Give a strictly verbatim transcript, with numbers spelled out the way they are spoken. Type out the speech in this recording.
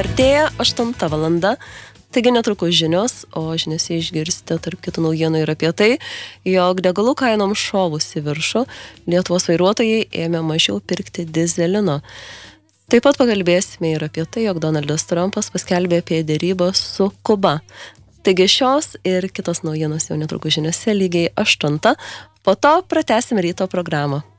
Artėja aštunta valanda, taigi netrukus žinios, o žiniose išgirsite tarp kitų naujienų ir apie tai, jog degalų kainom šovus į viršų, Lietuvos vairuotojai ėmė mažiau pirkti dizelino. Taip pat pakalbėsime ir apie tai, jog Donaldas Trumpas paskelbė apie derybas su Kuba. Taigi šios ir kitos naujienos jau netrukus žiniose lygiai aštuntą, po to pratęsime ryto programą.